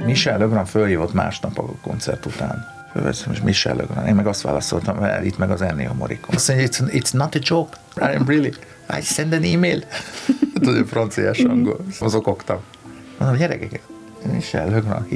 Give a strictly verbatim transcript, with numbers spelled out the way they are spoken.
Michel Legrand fölhívott másnap a koncert után. Fölveszem, és Michel Legrand. Én meg azt válaszoltam, el itt meg az Ennio Morricone. Azt mondja, it's, it's not a joke. I'm really. I send an email. Tudod, franciás, angol. Mozogogtam. Mondom, gyerekek, Michel Legrand